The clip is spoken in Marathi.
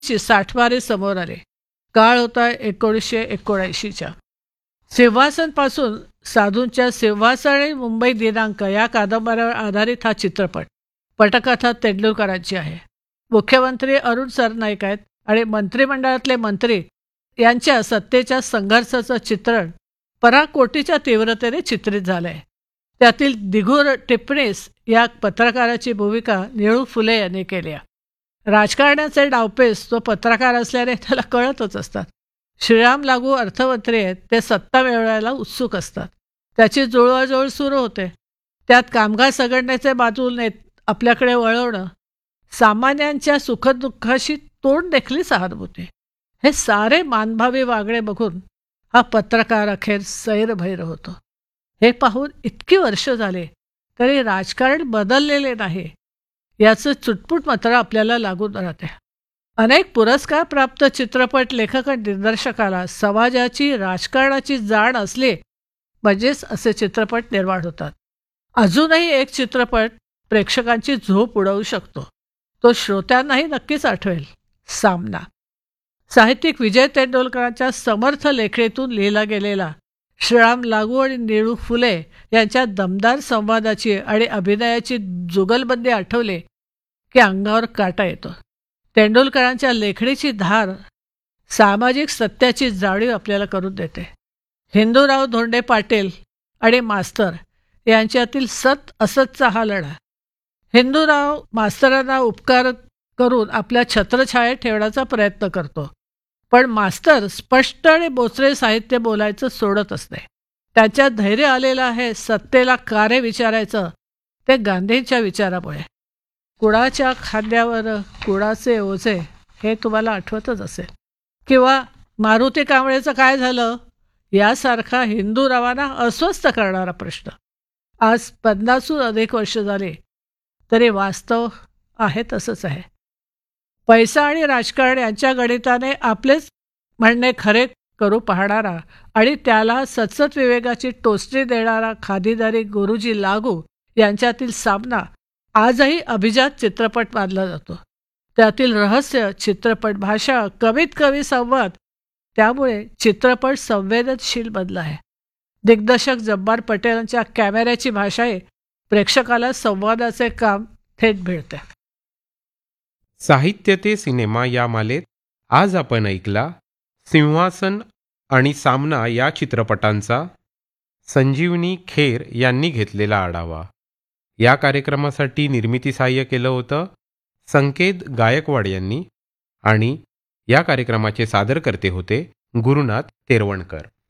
साठवारे समोर आले. काळ होता 1979चा. सिंहासनपासून साधूंच्या सिंहासन मुंबई दिनांक या कादंबऱ्यावर आधारित हा चित्रपट. पटकथा तेंडुलकरांची आहे. मुख्यमंत्री अरुण सरनाईक आहेत आणि मंत्रिमंडळातले मंत्री यांच्या सत्तेच्या संघर्षाचं चित्रण पराकोटीच्या तीव्रतेने चित्रित झालं आहे. त्यातील दिघूर टिप्पणीस या पत्रकाराची भूमिका निळू फुले यांनी केली आहे. राजकारणाचे डावपेच तो पत्रकार असल्याने त्याला कळतच असतात. श्रीराम लागू अर्थमंत्री आहेत, ते सत्ता मिळवायला उत्सुक असतात. त्याची जुळवाजुळव सुरू होते. त्यात कामगार संघटनेचे बाजू आपल्याकडे वळवणं, सामान्यांच्या सुखदुःखाशी तोंड देखील सहानुभूती, हे सारे मानभावी वागणे बघून हा पत्रकार अखेर सैरभैर होतो. हे पाहून इतकी वर्ष झाले तरी राजकारण बदललेले नाही याचं चुटपुट मात्र आपल्याला लागून राहते. अनेक पुरस्कार प्राप्त चित्रपट लेखक आणि दिग्दर्शकाला समाजाची राजकारणाची जाण असली म्हणजेच असे चित्रपट निर्माण होतात. अजूनही एक चित्रपट प्रेक्षकांची झोप उडवू शकतो. तो श्रोत्यांनाही नक्कीच आठवेल. सामना. साहित्यिक विजय तेंडुलकरांच्या समर्थ लेखणीतून लिहिला गेलेला श्रीराम लागू आणि निळू फुले यांच्या दमदार संवादाची आणि अभिनयाची जुगलबंदी आठवले की अंगावर काटा येतो. तेंडुलकरांच्या लेखणीची धार सामाजिक सत्याची जाणीव आपल्याला करून देते. हिंदूराव धोंडे पाटील आणि मास्तर यांच्यातील सत असतचा हा लढा. हिंदूराव मास्तरांना उपकार करून आपल्या छत्रछायेत ठेवण्याचा प्रयत्न करतो, पण मास्तर स्पष्ट आणि बोचरे साहित्य बोलायचं सोडत असते. त्याच्यात धैर्य आलेलं आहे सत्तेला कार्य विचारायचं, ते गांधींच्या विचारामुळे. कुणाच्या खांद्यावर कुणाचे ओझे हे तुम्हाला आठवतच असेल. किंवा मारुती कांबळेचं काय झालं यासारखा हिंदूरावांना अस्वस्थ करणारा प्रश्न. आज 50हून अधिक वर्ष झाले तरी वास्तव आहे तसंच आहे. पैसा आणि राजकारण यांच्या गणिताने आपलेच म्हणणे खरे करू पाहणारा आणि त्याला सतसत विवेकाची टोचणी देणारा खादीदारी गुरुजी लागू यांच्यातील सामना आजही अभिजात चित्रपट मानला जातो. त्यातील रहस्य, चित्रपट भाषा, कमीत कमी संवाद, त्यामुळे चित्रपट संवेदनशील बनला आहे. दिग्दर्शक जब्बार पटेलांच्या कॅमेऱ्याची भाषाही प्रेक्षकाला संवादाचे काम थेट मिळते. साहित्य ते सिनेमा या मालेत आज आपण ऐकला सिंहासन आणि सामना या चित्रपटांचा संजीवनी खेर यांनी घेतलेला आढावा. या कार्यक्रमासाठी निर्मिती सहाय्य केलं होतं संकेत गायकवाड यांनी आणि या कार्यक्रमाचे सादरकर्ते होते गुरुनाथ तेरवणकर.